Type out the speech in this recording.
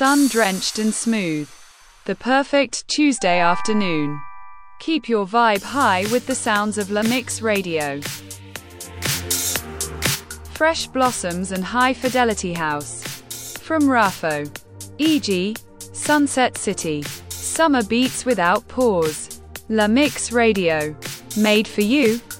sun-drenched and smooth. The perfect Tuesday afternoon. Keep your vibe high with the sounds of La Mix Radio. Fresh blossoms and high-fidelity house. From Rafo. E.g., Sunset City. Summer beats without pause. La Mix Radio. Made for you.